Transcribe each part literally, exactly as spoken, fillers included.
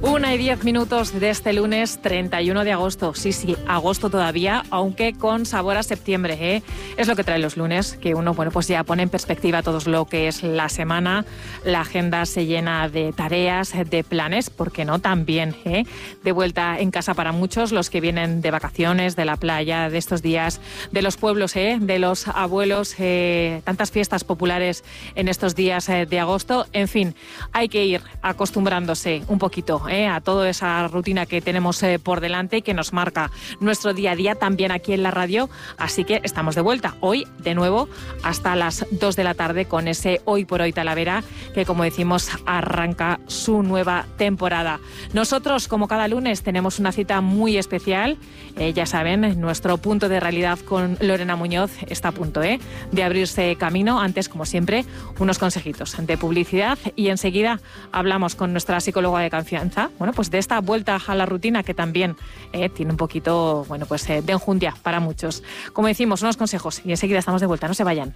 Una y diez minutos de este lunes treinta y uno de agosto. Sí, sí, agosto todavía, aunque con sabor a septiembre, ¿eh? Es lo que trae los lunes, que uno, bueno, pues ya pone en perspectiva todo lo que es la semana. La agenda se llena de tareas, de planes, ¿por qué no? También, ¿eh? De vuelta en casa para muchos, los que vienen de vacaciones, de la playa, de estos días, de los pueblos, ¿eh? De los abuelos, eh, tantas fiestas populares en estos días eh, de agosto. En fin, hay que ir acostumbrándose un poquito, ¿eh? a toda esa rutina que tenemos eh, por delante y que nos marca nuestro día a día también aquí en la radio. Así que estamos de vuelta hoy de nuevo hasta las dos de la tarde con ese Hoy por Hoy Talavera, que como decimos arranca su nueva temporada. Nosotros, como cada lunes, tenemos una cita muy especial. Eh, ya saben, nuestro punto de realidad con Lorena Muñoz está a punto ¿eh? de abrirse camino. Antes, como siempre, unos consejitos de publicidad y enseguida hablamos con nuestra psicóloga de confianza. Bueno, pues de esta vuelta a la rutina que también eh, tiene un poquito, bueno, pues eh, de enjundia para muchos. Como decimos, unos consejos y enseguida estamos de vuelta, no se vayan.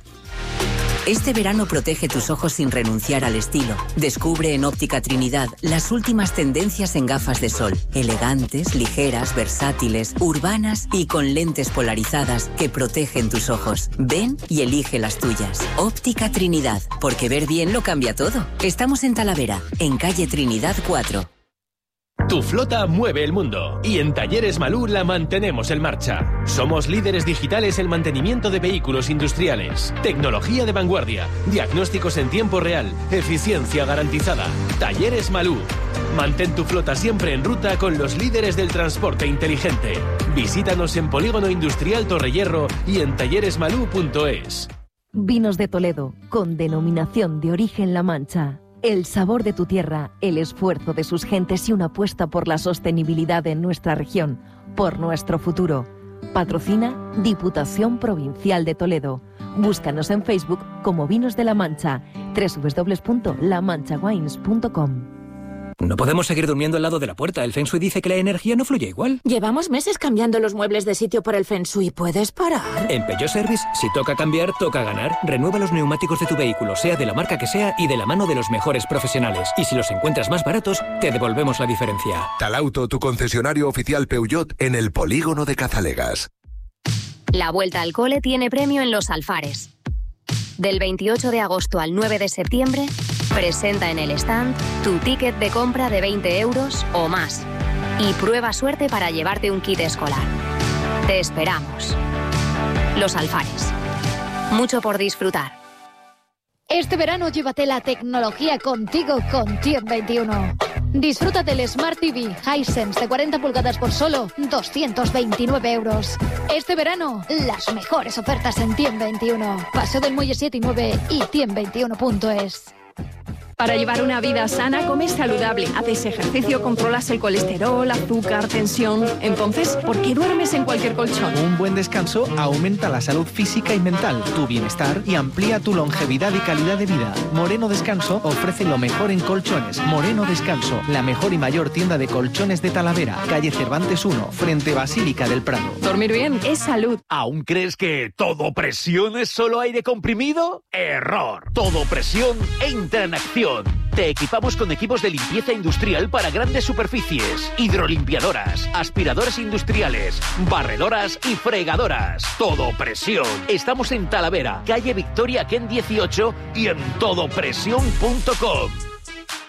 Este verano protege tus ojos sin renunciar al estilo. Descubre en Óptica Trinidad las últimas tendencias en gafas de sol. Elegantes, ligeras, versátiles, urbanas y con lentes polarizadas que protegen tus ojos. Ven y elige las tuyas. Óptica Trinidad, porque ver bien lo cambia todo. Estamos en Talavera, en calle Trinidad cuatro. Tu flota mueve el mundo y en Talleres Malú la mantenemos en marcha. Somos líderes digitales en mantenimiento de vehículos industriales, tecnología de vanguardia, diagnósticos en tiempo real, eficiencia garantizada. Talleres Malú. Mantén tu flota siempre en ruta con los líderes del transporte inteligente. Visítanos en Polígono Industrial Torrehierro y en talleres malú punto es. Vinos de Toledo, con denominación de origen La Mancha. El sabor de tu tierra, el esfuerzo de sus gentes y una apuesta por la sostenibilidad en nuestra región, por nuestro futuro. Patrocina Diputación Provincial de Toledo. Búscanos en Facebook como Vinos de La Mancha, doble u doble u doble u punto la mancha wines punto com. No podemos seguir durmiendo al lado de la puerta. El Feng Shui dice que la energía no fluye igual. Llevamos meses cambiando los muebles de sitio por el Feng Shui. ¿Puedes parar? En Peugeot Service, si toca cambiar, toca ganar. Renueva los neumáticos de tu vehículo, sea de la marca que sea y de la mano de los mejores profesionales. Y si los encuentras más baratos, te devolvemos la diferencia. Talauto, tu concesionario oficial Peugeot en el polígono de Cazalegas. La vuelta al cole tiene premio en Los Alfares. Del veintiocho de agosto al nueve de septiembre, presenta en el stand tu ticket de compra de veinte euros o más y prueba suerte para llevarte un kit escolar. Te esperamos. Los Alfares. Mucho por disfrutar. Este verano llévate la tecnología contigo con TIEM veintiuno. Disfruta del Smart T V Hisense de cuarenta pulgadas por solo doscientos veintinueve euros. Este verano, las mejores ofertas en TIEM veintiuno. Paseo del Muelle siete y nueve y tiem veintiuno punto es. Para llevar una vida sana, comes saludable, haces ejercicio, controlas el colesterol, azúcar, tensión. Entonces, ¿por qué duermes en cualquier colchón? Un buen descanso aumenta la salud física y mental, tu bienestar y amplía tu longevidad y calidad de vida. Moreno Descanso ofrece lo mejor en colchones. Moreno Descanso, la mejor y mayor tienda de colchones de Talavera, calle Cervantes uno, frente Basílica del Prado. Dormir bien es salud. ¿Aún crees que todo presión es solo aire comprimido? ¡Error! Todo presión entra en acción. Te equipamos con equipos de limpieza industrial para grandes superficies, hidrolimpiadoras, aspiradoras industriales, barredoras y fregadoras. Todo presión. Estamos en Talavera, calle Victoria Ken dieciocho y en todo presión punto com.